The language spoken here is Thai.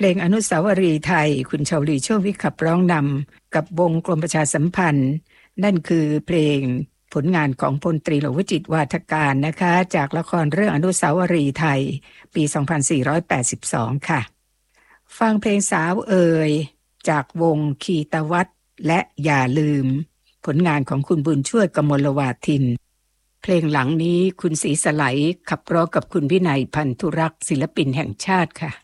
ลงอนุสาวรีย์ไทยคุณชาวลีโชควิทย์ขับร้องนำกับวงกรมประชาสัมพันธ์นั่นคือเพลงผลงานของพลตรีหลวงวิจิตรวาทการนะคะจากละครเรื่องอนุสาวรีย์ไทยปี2482ค่ะฟังเพลงสาวเอ่ยจากวงคีตวัฒน์และอย่าลืมผลงานของคุณบุญช่วยกมลวาทินเพลงหลังนี้คุณศรีสไลขับร้องกับคุณวินัยพันธุรักษ์ศิลปินแห่งชาติค่ะ